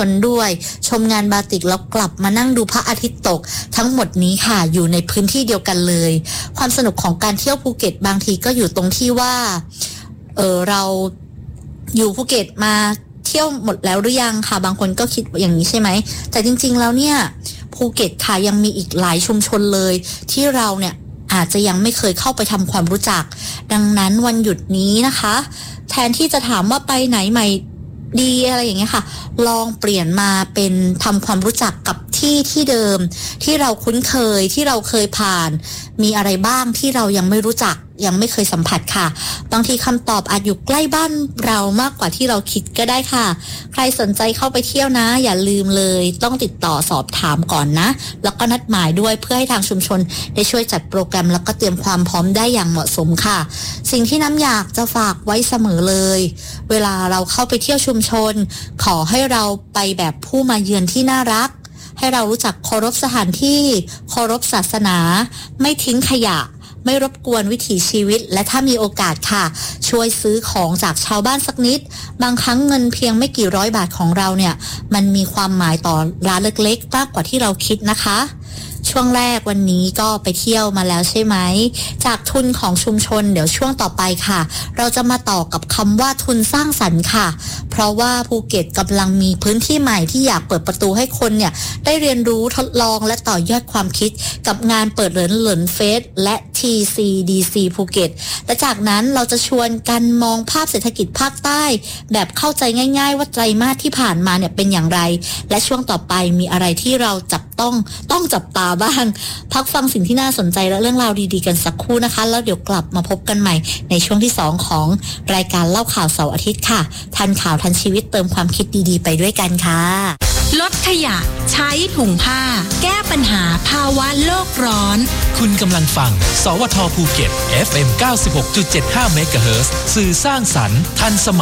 นด้วยชมงานบาติกแล้วกลับมานั่งดูพระอาทิตย์ตกทั้งหมดนี้ค่ะอยู่ในพื้นที่เดียวกันเลยความสนุกของการเที่ยวภูเก็ตบางทีก็อยู่ตรงที่ว่าเราอยู่ภูเก็ตมาเที่ยวหมดแล้วหรือยังค่ะบางคนก็คิดอย่างนี้ใช่ไหมแต่จริงๆแล้วเนี่ยภูเก็ตค่ะยังมีอีกหลายชุมชนเลยที่เราเนี่ยอาจจะยังไม่เคยเข้าไปทำความรู้จักดังนั้นวันหยุดนี้นะคะแทนที่จะถามว่าไปไหนใหม่ดีอะไรอย่างเงี้ยค่ะลองเปลี่ยนมาเป็นทำความรู้จักกับที่เดิมที่เราคุ้นเคยที่เราเคยผ่านมีอะไรบ้างที่เรายังไม่รู้จักยังไม่เคยสัมผัสค่ะบางทีคำตอบอาจอยู่ใกล้บ้านเรามากกว่าที่เราคิดก็ได้ค่ะใครสนใจเข้าไปเที่ยวนะอย่าลืมเลยต้องติดต่อสอบถามก่อนนะแล้วก็นัดหมายด้วยเพื่อให้ทางชุมชนได้ช่วยจัดโปรแกรมแล้วก็เตรียมความพร้อมได้อย่างเหมาะสมค่ะสิ่งที่น้ำอยากจะฝากไว้เสมอเลยเวลาเราเข้าไปเที่ยวชุมชนขอให้เราไปแบบผู้มาเยือนที่น่ารักให้เรารู้จักเคารพสถานที่เคารพศาสนาไม่ทิ้งขยะไม่รบกวนวิถีชีวิตและถ้ามีโอกาสค่ะช่วยซื้อของจากชาวบ้านสักนิดบางครั้งเงินเพียงไม่กี่ร้อยบาทของเราเนี่ยมันมีความหมายต่อร้านเล็กๆมากกว่าที่เราคิดนะคะช่วงแรกวันนี้ก็ไปเที่ยวมาแล้วใช่ไหมจากทุนของชุมชนเดี๋ยวช่วงต่อไปค่ะเราจะมาต่อกับคำว่าทุนสร้างสรรค์ค่ะเพราะว่าภูเก็ตกำลังมีพื้นที่ใหม่ที่อยากเปิดประตูให้คนเนี่ยได้เรียนรู้ทดลองและต่อยอดความคิดกับงานเปิดเหรินเฟสและ TCDC ภูเก็ตและจากนั้นเราจะชวนกันมองภาพเศรษฐกิจภาคใต้แบบเข้าใจง่ายๆว่าไตรมาสที่ผ่านมาเนี่ยเป็นอย่างไรและช่วงต่อไปมีอะไรที่เราต้องจับตาบ้างพักฟังสิ่งที่น่าสนใจและเรื่องราวดีๆกันสักครู่นะคะแล้วเดี๋ยวกลับมาพบกันใหม่ในช่วงที่2ของรายการเล่าข่าวเสาร์อาทิตย์ค่ะทันข่าวทันชีวิตเติมความคิดดีๆไปด้วยกันค่ะลดขยะใช้ถุงผ้าแก้ปัญหาภาวะโลกร้อนคุณกำลังฟังสวทภูเก็ต FM 96.75 เมกะเฮิรตซ์สื่อสร้างสรรค์ทันสมัย